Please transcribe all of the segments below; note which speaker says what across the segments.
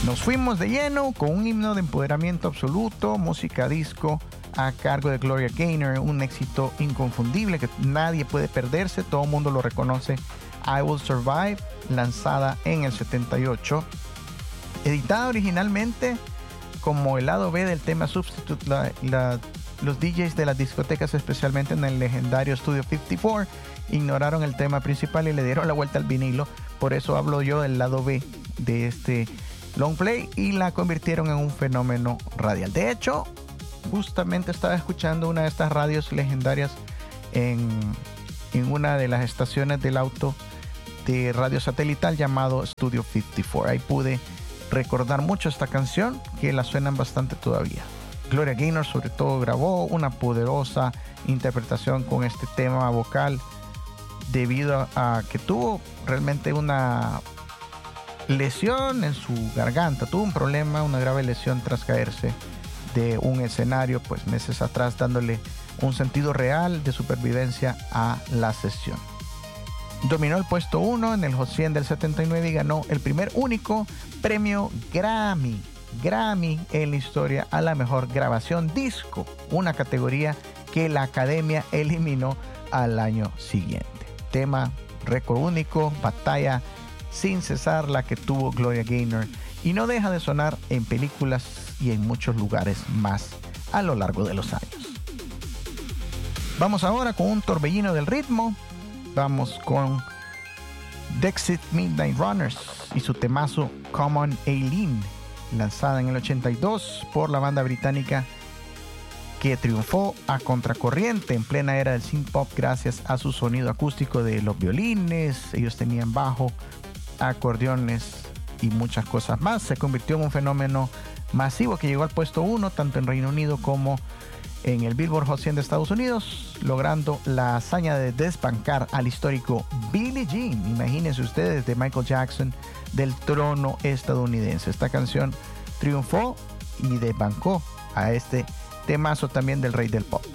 Speaker 1: Nos fuimos de lleno con un himno de empoderamiento absoluto, música disco a cargo de Gloria Gaynor, un éxito inconfundible que nadie puede perderse, todo el mundo lo reconoce. I Will Survive, lanzada en el 78, editada originalmente como el lado B del tema Substitute. Los DJs de las discotecas, especialmente en el legendario Studio 54, ignoraron el tema principal y le dieron la vuelta al vinilo. Por eso hablo yo del lado B de este long play y la convirtieron en un fenómeno radial. De hecho, justamente estaba escuchando una de estas radios legendarias en una de las estaciones del auto de radio satelital llamado Studio 54. Ahí pude recordar mucho esta canción, que la suenan bastante todavía. Gloria Gaynor sobre todo grabó una poderosa interpretación con este tema vocal debido a que tuvo realmente una lesión en su garganta, tuvo un problema, una grave lesión tras caerse de un escenario pues meses atrás, dándole un sentido real de supervivencia a la sesión. Dominó el puesto 1 en el Hot 100 del 79 y ganó el primer único premio Grammy en la historia a la mejor grabación disco, una categoría que la Academia eliminó al año siguiente. Tema, récord único, batalla sin cesar la que tuvo Gloria Gaynor, y no deja de sonar en películas y en muchos lugares más a lo largo de los años. Vamos ahora con un torbellino del ritmo. Vamos con Dexys Midnight Runners y su temazo Come On Aileen, lanzada en el 82 por la banda británica que triunfó a contracorriente en plena era del synth pop gracias a su sonido acústico de los violines. Ellos tenían bajo, acordeones y muchas cosas más. Se convirtió en un fenómeno masivo que llegó al puesto 1 tanto en Reino Unido como en el Billboard Hot 100 de Estados Unidos, logrando la hazaña de desbancar al histórico Billie Jean, imagínense ustedes, de Michael Jackson, del trono estadounidense. Esta canción triunfó y desbancó a este temazo también del rey del pop.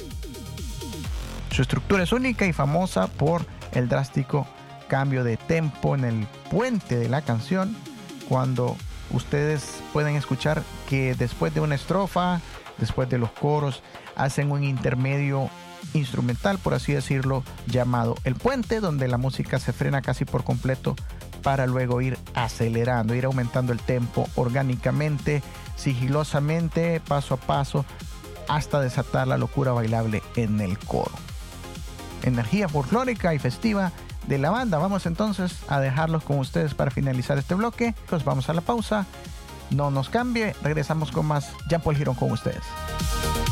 Speaker 1: Su estructura es única y famosa por el drástico cambio de tempo en el puente de la canción, cuando ustedes pueden escuchar que después de una estrofa, después de los coros, hacen un intermedio instrumental, por así decirlo, llamado el puente, donde la música se frena casi por completo para luego ir acelerando, ir aumentando el tempo orgánicamente, sigilosamente, paso a paso, hasta desatar la locura bailable en el coro. Energía folclórica y festiva de la banda. Vamos entonces a dejarlos con ustedes para finalizar este bloque. Pues vamos a la pausa. No nos cambie, regresamos con más Jean Paul Girón con ustedes.